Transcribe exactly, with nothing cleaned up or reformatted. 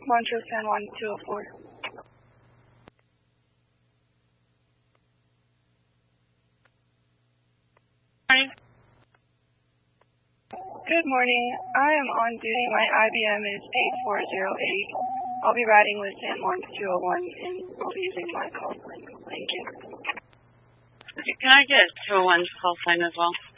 Montrose San Juan two oh four. Morning. Good morning. I am on duty. My I B M is eight four zero eight. I'll be riding with San Juan two oh one and I'll be using my call sign. Thank you. Okay, can I get two oh one's call sign as well?